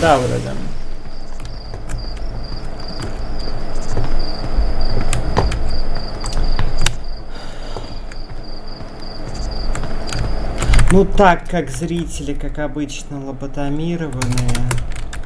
Да, вроде. Ну так как зрители, как обычно, лоботомированные.